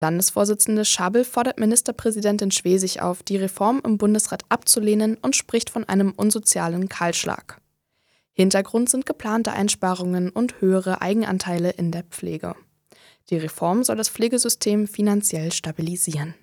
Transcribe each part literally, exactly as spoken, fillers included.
Landesvorsitzende Schabel fordert Ministerpräsidentin Schwesig auf, die Reform im Bundesrat abzulehnen und spricht von einem unsozialen Kahlschlag. Hintergrund sind geplante Einsparungen und höhere Eigenanteile in der Pflege. Die Reform soll das Pflegesystem finanziell stabilisieren.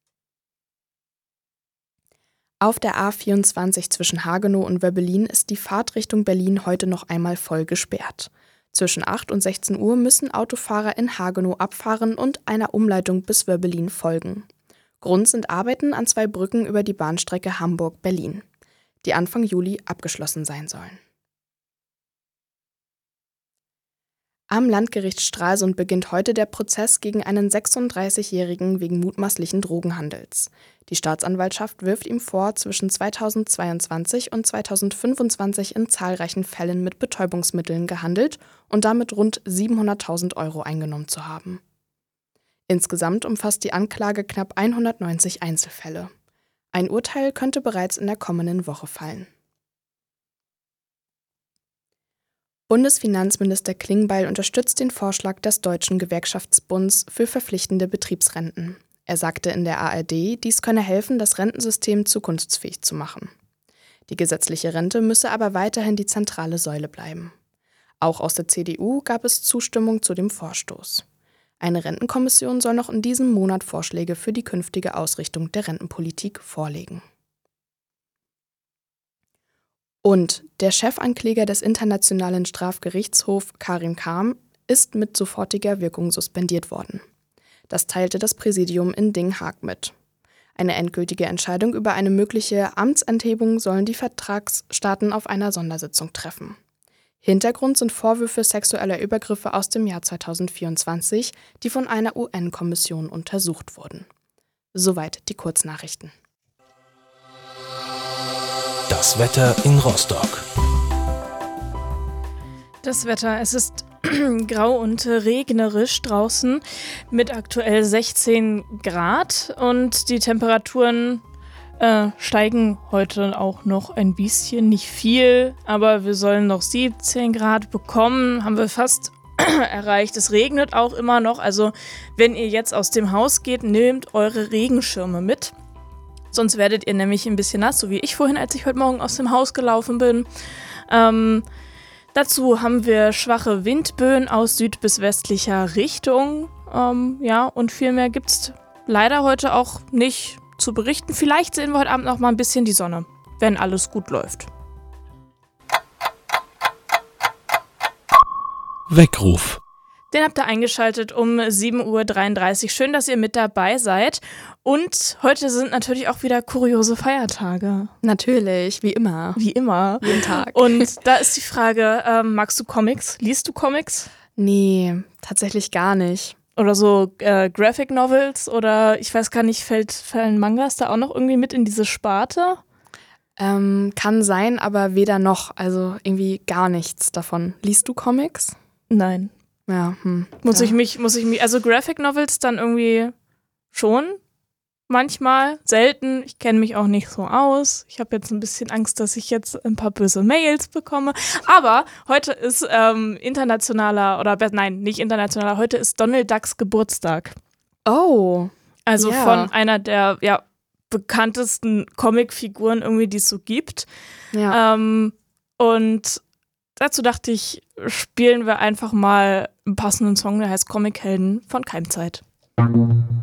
Auf der A vierundzwanzig zwischen Hagenow und Wöbbelin ist die Fahrt Richtung Berlin heute noch einmal voll gesperrt. Zwischen acht und sechzehn Uhr müssen Autofahrer in Hagenow abfahren und einer Umleitung bis Wöbbelin folgen. Grund sind Arbeiten an zwei Brücken über die Bahnstrecke Hamburg-Berlin, die Anfang Juli abgeschlossen sein sollen. Am Landgericht Stralsund beginnt heute der Prozess gegen einen sechsunddreißigjährigen wegen mutmaßlichen Drogenhandels. Die Staatsanwaltschaft wirft ihm vor, zwischen zweitausendzweiundzwanzig und zweitausendfünfundzwanzig in zahlreichen Fällen mit Betäubungsmitteln gehandelt und damit rund siebenhunderttausend Euro eingenommen zu haben. Insgesamt umfasst die Anklage knapp hundertneunzig Einzelfälle. Ein Urteil könnte bereits in der kommenden Woche fallen. Bundesfinanzminister Klingbeil unterstützt den Vorschlag des Deutschen Gewerkschaftsbunds für verpflichtende Betriebsrenten. Er sagte in der A R D, dies könne helfen, das Rentensystem zukunftsfähig zu machen. Die gesetzliche Rente müsse aber weiterhin die zentrale Säule bleiben. Auch aus der C D U gab es Zustimmung zu dem Vorstoß. Eine Rentenkommission soll noch in diesem Monat Vorschläge für die künftige Ausrichtung der Rentenpolitik vorlegen. Und der Chefankläger des Internationalen Strafgerichtshofs, Karim Khan, ist mit sofortiger Wirkung suspendiert worden. Das teilte das Präsidium in Den Haag mit. Eine endgültige Entscheidung über eine mögliche Amtsenthebung sollen die Vertragsstaaten auf einer Sondersitzung treffen. Hintergrund sind Vorwürfe sexueller Übergriffe aus dem Jahr zweitausendvierundzwanzig, die von einer U N-Kommission untersucht wurden. Soweit die Kurznachrichten. Das Wetter in Rostock. Das Wetter, es ist grau und regnerisch draußen mit aktuell sechzehn Grad und die Temperaturen äh, steigen heute auch noch ein bisschen, nicht viel, aber wir sollen noch siebzehn Grad bekommen, haben wir fast erreicht. Es regnet auch immer noch, also wenn ihr jetzt aus dem Haus geht, nehmt eure Regenschirme mit. Sonst werdet ihr nämlich ein bisschen nass, so wie ich vorhin, als ich heute Morgen aus dem Haus gelaufen bin. Ähm, dazu haben wir schwache Windböen aus süd- bis westlicher Richtung. Ähm, ja, und viel mehr gibt es leider heute auch nicht zu berichten. Vielleicht sehen wir heute Abend noch mal ein bisschen die Sonne, wenn alles gut läuft. Weckruf. Den habt ihr eingeschaltet um sieben Uhr dreiunddreißig. Schön, dass ihr mit dabei seid. Und heute sind natürlich auch wieder kuriose Feiertage. Natürlich, wie immer. Wie immer. Jeden Tag. Und da ist die Frage, ähm, magst du Comics? Liest du Comics? Nee, tatsächlich gar nicht. Oder so äh, Graphic Novels? Oder ich weiß gar nicht, fällt, fallen Mangas da auch noch irgendwie mit in diese Sparte? Ähm, kann sein, aber weder noch. Also irgendwie gar nichts davon. Liest du Comics? Nein. Ja, hm. Muss ja. ich mich, muss ich mich, also Graphic Novels dann irgendwie schon manchmal, selten. Ich kenne mich auch nicht so aus. Ich habe jetzt ein bisschen Angst, dass ich jetzt ein paar böse Mails bekomme. Aber heute ist ähm, internationaler, oder nein, nicht internationaler, heute ist Donald Ducks Geburtstag. Oh. Also ja. von einer der, ja, bekanntesten Comicfiguren irgendwie, die es so gibt. Ja. Ähm, und dazu dachte ich, spielen wir einfach mal einen passenden Song, der heißt Comichelden von Keimzeit.